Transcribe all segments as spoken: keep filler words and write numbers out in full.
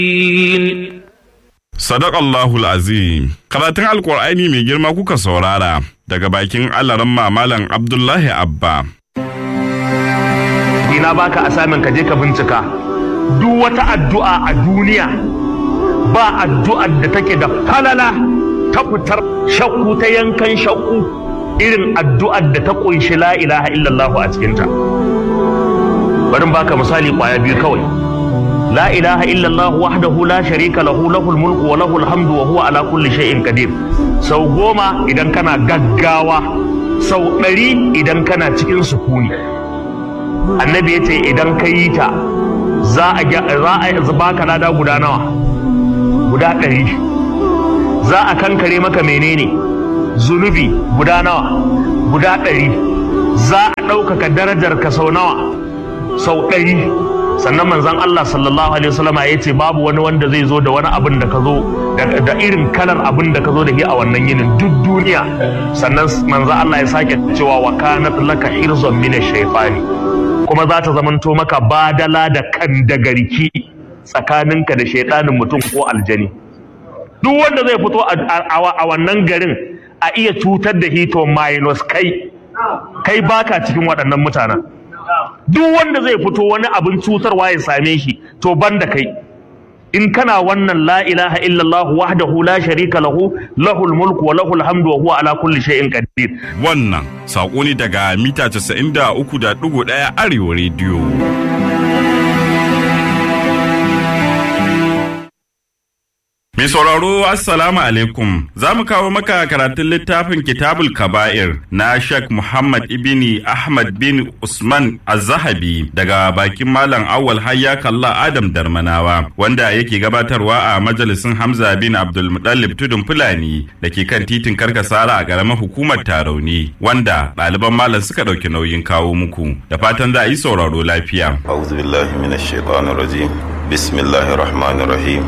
Sadaqallahul azim. Karatun Alƙur'ani mai girma kuka saurara daga bakin Alaramma Malam Abdullahi Abba. Ina baka asamin ka je ka bincika duk wata addu'a a duniya ba addu'ar da take da falala ta fitar shakku ta yankan shakku irin addu'ar da ta kunshi la ilaha illallah a cikinta. Bari baka misali kwaya biyu kawai. La ilaha illallah wahdahu la sharika lahu lahul mulku wa lahul hamdu wa huwa ala kulli shay'in qadir. Sau goma idan kana gaggawa, sau ɗari idan kana cikin sukuni. Annabi yace idan ka yi ta za a za a baka lada guda nawa? Guda ɗari. Za a kankare maka menene? Zunubi guda nawa? Guda ɗari. Za a ɗaukaka darajar ka sau nawa? Sau ɗari. Sannan manzon Allah sallallahu alaihi wasallam ya ce babu wani wanda zai zo da wani abin da ka zo da irin kalar abin da ka zo da shi a wannan yinin duk duniya. Sannan manzon Allah ya sake cewa wa kanat laka hirzun min ash-shaytani, kuma za ta zamanto maka badala da kan da garki tsakaninka da shaytanin mutum ko aljani. Duk wanda zai fito a wannan garin a iya cutar da hito minus kai kai baka cikin waɗannan mutanen. Duk wanda zai fito wani abin cutarwa ya same shi to banda kai. In kana wannan la ilaha illallah wahdahu la sharika lahu lahul mulku wa lahul hamdu wa huwa ala kulli shay'in qadir. Wannan sako ne daga mita casa'in da uku da ɗigo ɗaya Arewa Radio. Mai sauraro assalamu alaikum, za mu kawo maka karatun littafin Kitabul Kaba'ir na Sheikh Muhammad ibni Ahmad bin Usman Az-Zahabi daga bakin Malam Awwal Hayya Kalla Adam Darmanawa, wanda yake gabatarwa a majalisin Hamza bin Abdul Muttalib Tudun Fulani da ke kan titin Karkasara a ƙaramar hukumar Tarauni, wanda ɗaliban malam suka ɗauki nauyin kawo muku. Da fatan za a yi sauraro lafiya. A'udhu billahi minash shaitanir rajim. Bismillahir rahmanir rahim.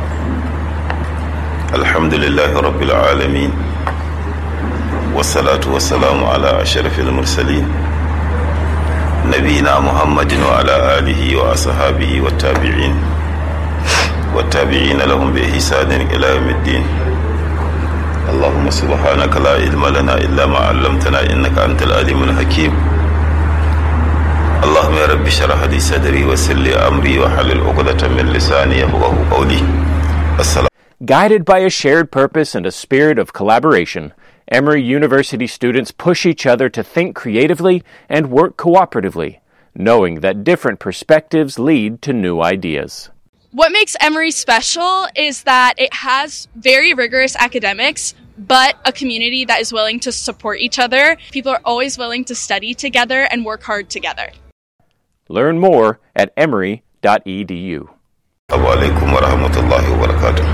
الحمد لله رب العالمين والصلاة والسلام على أشرف المرسلين نبينا محمد وعلى آله وأصحابه والتابعين والتابعين لهم بإحسان إلى يوم الدين. اللهم سبحانك لا علم لنا إلا ما علمتنا إنك أنت العليم الحكيم. اللهم يا رب اشرح لي صدري ويسر لي أمري واحلل عقدة من لساني يفقهوا قولي. السلام. Guided by a shared purpose and a spirit of collaboration, Emory University students push each other to think creatively and work cooperatively, knowing that different perspectives lead to new ideas. What makes Emory special is that it has very rigorous academics, but a community that is willing to support each other. People are always willing to study together and work hard together. Learn more at emory dot e d u. Assalamu alaikum wa rahmatullahi wa barakatuh.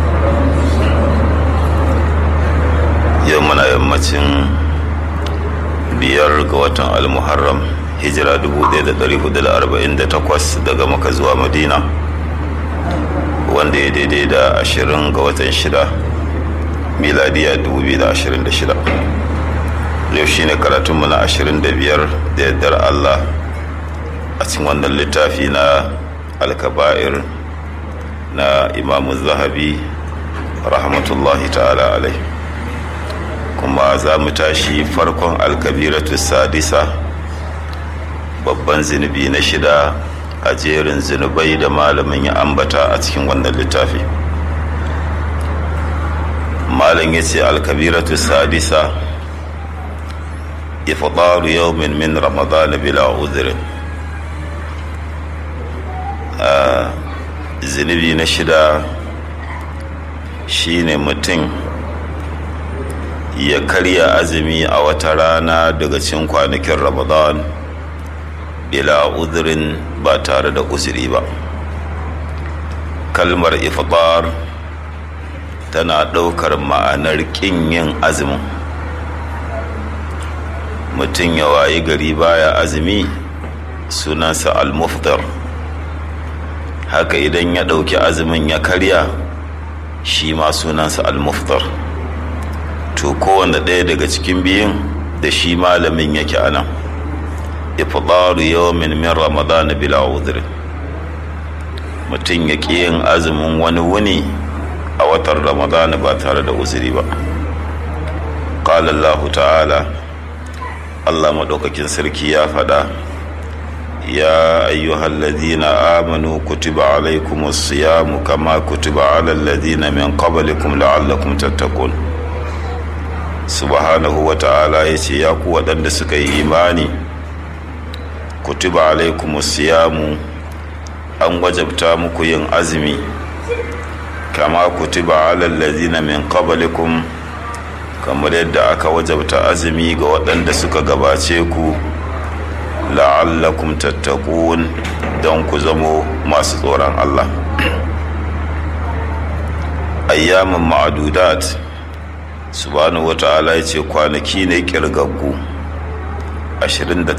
Yau muna yammacin biyar ga watan al-Muharram, hijira dubu ɗaya da ɗari hudu da arba'in da takwas daga Makka zuwa Madina, wanda ya daidai da ashirin ga watan shida, miladiya dubu biyu da ashirin da shida. Yau shine karatunmu na ashirin da biyar da yardar Allah a cikin wannan littafi na Al-Kaba'ir na Imamu Zahabi rahmatullahi ta'ala alai. Kuma za mu tashi farkon alkabiratu sadisa, babban zunubi na shida a jerin zunubai da malamin ya ambata a cikin wannan littafi. Malam ya ce alkabiratu sadisa iftaru yawmin min ramadan bila udhrin. Zunubi na shida shine mutum ya karya azumi a wata rana daga cikin kwanakin Ramadan bila udhrin, ba tare da uzuri ba. Kalmar iftar tana ɗaukar ma'anar ƙin yin azumin. Mutum ya wayi gari baya azumi, sunansa al-muftar. Haka idan ya ɗauki azumin ya karya, shi ma sunansa al-muftar. To kowane ɗaya daga cikin biyun da shi malamin yake anan. Iftaru yawmin min ramadan bila udhri. mutum ya ƙi yin azumin wani wuni a watan ramadana ba tare da uzuri ba. qala Allah ta'ala, Allah maɗaukakin sarki ya faɗa, ya ayyuhal ladina amanu kutiba alaikumus siyamu kama kutiba alal ladina min qablikum la'allakum tattaqun. Subhanahu wa ta'ala yace, ya ku waɗanda suka yi imani, kutiba alaikumus siyamu, an wajabta muku yin azumi, kama kutiba alal ladina min qablikum, kamar yadda aka wajabta azumi ga waɗanda suka gabace ku, la'allakum tattaqun, don ku zamo masu tsoron Allah. Ayyamin ma'adudat, subhanahu wata'ala yace kwanaki ne kirgaggu ashirin da